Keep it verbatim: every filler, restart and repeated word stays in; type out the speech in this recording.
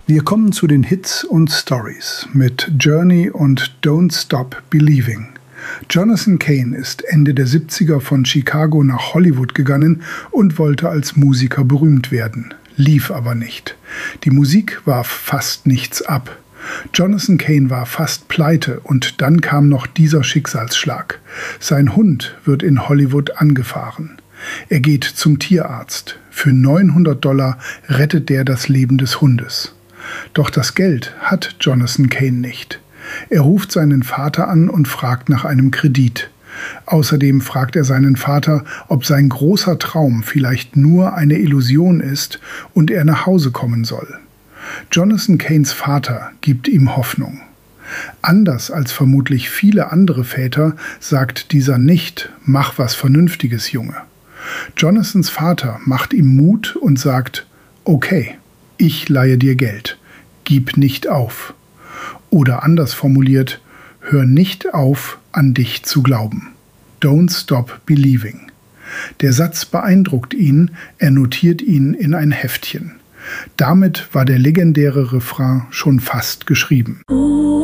Wir kommen zu den Hits und Stories mit Journey und Don't Stop Believing. Jonathan Cain ist Ende der siebziger von Chicago nach Hollywood gegangen und wollte als Musiker berühmt werden, lief aber nicht. Die Musik warf fast nichts ab. Jonathan Cain war fast pleite und dann kam noch dieser Schicksalsschlag. Sein Hund wird in Hollywood angefahren. Er geht zum Tierarzt. Für neunhundert Dollar rettet der das Leben des Hundes. Doch das Geld hat Jonathan Cain nicht. Er ruft seinen Vater an und fragt nach einem Kredit. Außerdem fragt er seinen Vater, ob sein großer Traum vielleicht nur eine Illusion ist und er nach Hause kommen soll. Jonathan Cains Vater gibt ihm Hoffnung. Anders als vermutlich viele andere Väter sagt dieser nicht, mach was Vernünftiges, Junge. Jonathans Vater macht ihm Mut und sagt, okay, ich leihe dir Geld, gib nicht auf. Oder anders formuliert, hör nicht auf, an dich zu glauben. Don't stop believing. Der Satz beeindruckt ihn, er notiert ihn in ein Heftchen. Damit war der legendäre Refrain schon fast geschrieben.